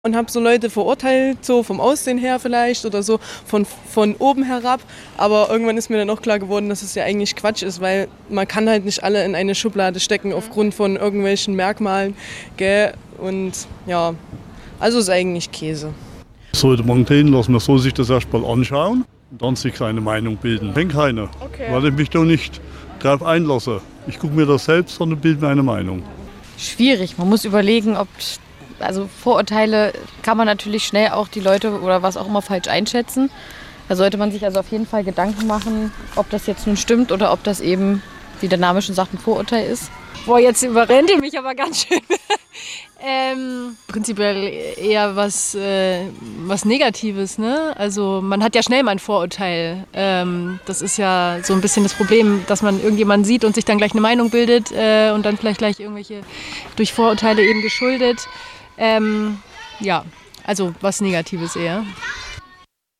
Und habe so Leute verurteilt, so vom Aussehen her vielleicht oder so von oben herab. Aber irgendwann ist mir dann auch klar geworden, dass es ja eigentlich Quatsch ist, weil man kann halt nicht alle in eine Schublade stecken aufgrund von irgendwelchen Merkmalen. Gell? Und ja, also ist eigentlich Käse. Sollte man den lassen, man soll sich das erstmal anschauen und dann sich eine Meinung bilden. Ich denke keine, weil ich mich doch nicht darauf einlasse. Ich gucke mir das selbst an und bilde mir eine Meinung. Schwierig, man muss überlegen, also Vorurteile kann man natürlich schnell auch die Leute oder was auch immer falsch einschätzen. Da sollte man sich also auf jeden Fall Gedanken machen, ob das jetzt nun stimmt oder ob das eben, wie der Name schon sagt, ein Vorurteil ist. Boah, jetzt überrennt ihr mich aber ganz schön. Prinzipiell eher was Negatives, ne? Also man hat ja schnell mal ein Vorurteil. Das ist ja so ein bisschen das Problem, dass man irgendjemanden sieht und sich dann gleich eine Meinung bildet und dann vielleicht gleich irgendwelche durch Vorurteile eben geschuldet. Ja, also was Negatives eher.